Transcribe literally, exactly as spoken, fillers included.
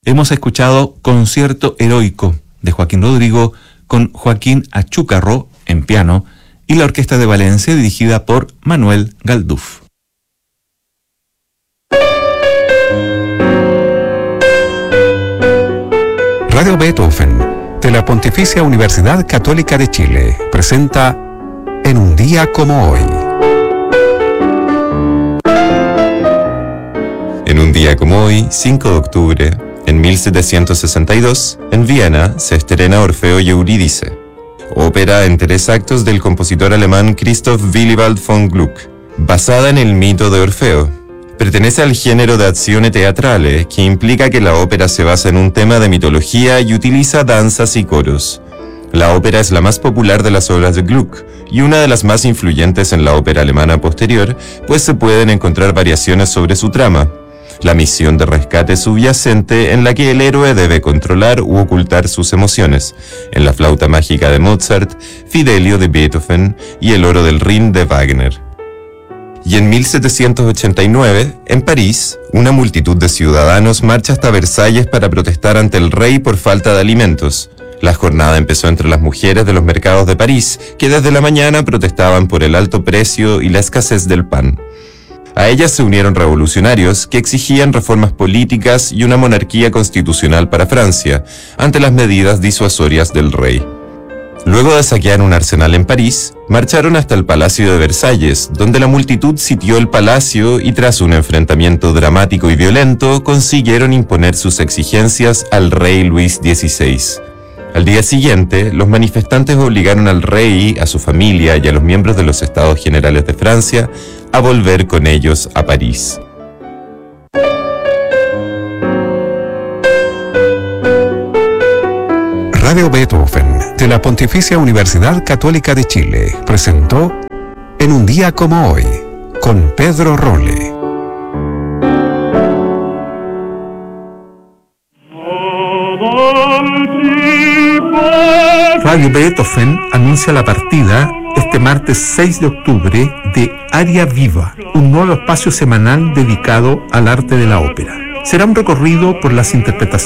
hemos escuchado Concierto Heroico de Joaquín Rodrigo con Joaquín Achúcarro en piano y la Orquesta de Valencia dirigida por Manuel Galduf. Radio Beethoven de la Pontificia Universidad Católica de Chile presenta En un día como hoy. En un día como hoy, cinco de octubre, en mil setecientos sesenta y dos, en Viena se estrena Orfeo y Eurídice, ópera en tres actos del compositor alemán Christoph Willibald von Gluck, basada en el mito de Orfeo. Pertenece al género de azione teatrale, que implica que la ópera se basa en un tema de mitología y utiliza danzas y coros. La ópera es la más popular de las obras de Gluck y una de las más influyentes en la ópera alemana posterior, pues se pueden encontrar variaciones sobre su trama. La misión de rescate subyacente en la que el héroe debe controlar u ocultar sus emociones, en La flauta mágica de Mozart, Fidelio de Beethoven y El oro del Rin de Wagner. Y en mil setecientos ochenta y nueve, en París, una multitud de ciudadanos marcha hasta Versalles para protestar ante el rey por falta de alimentos. La jornada empezó entre las mujeres de los mercados de París, que desde la mañana protestaban por el alto precio y la escasez del pan. A ellas se unieron revolucionarios que exigían reformas políticas y una monarquía constitucional para Francia, ante las medidas disuasorias del rey. Luego de saquear un arsenal en París, marcharon hasta el Palacio de Versalles, donde la multitud sitió el palacio y tras un enfrentamiento dramático y violento, consiguieron imponer sus exigencias al rey Luis dieciséis. Al día siguiente, los manifestantes obligaron al rey, a su familia y a los miembros de los Estados Generales de Francia a volver con ellos a París. Radio Beethoven de la Pontificia Universidad Católica de Chile presentó En un día como hoy con Pedro Rolle. Radio Beethoven anuncia la partida este martes seis de octubre de Aria Viva, un nuevo espacio semanal dedicado al arte de la ópera. Será un recorrido por las interpretaciones